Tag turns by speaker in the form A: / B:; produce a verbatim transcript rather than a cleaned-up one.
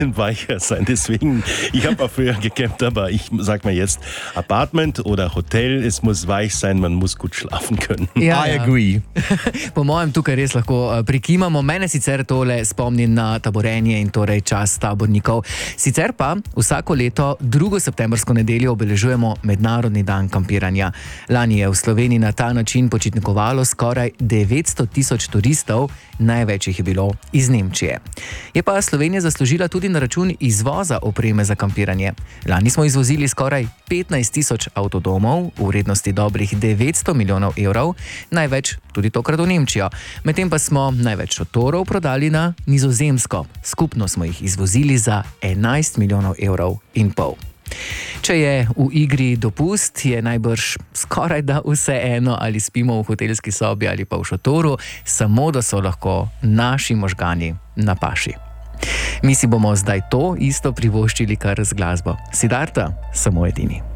A: weicher sein. Deswegen, ich habe auch früher gecampt, aber ich sag mal jetzt, Apartment oder Hotel, es muss weich sein, man muss gut schlafen können.
B: Ja,
C: I
B: ja.
C: agree.
B: Po mojem tukaj res lahko uh, prikimamo. Mene sicer tole spomni na taborenje in torej čas tabornikov. Sicer pa vsako leto drugo septembrsko nedeljo obeležujemo Mednarodni dan kampiranja. Lani je v Sloveniji na ta način počitnikovalo skoraj devetsto tisoč turistov, največ jih je bilo iz Nemčije. Je pa Slovenija zaslužila tudi na račun izvoza opreme za kampiranje. Lani smo izvozili skoraj petnajst tisoč avtodomov v vrednosti dobrih devetsto milijonov evrov, največ tudi tokrat v Nemčijo. Medtem pa smo največ šotorov prodali na Nizozemsko. Skupno smo jih izvozili za enajst milijonov evrov in pol. Če je v igri dopust, je najbrž skoraj da vse eno, ali spimo v hotelski sobi ali pa v šotoru, samo da so lahko naši možgani na paši. Mi si bomo zdaj to isto privoščili kar z glasbo. Siddharta, samo edini.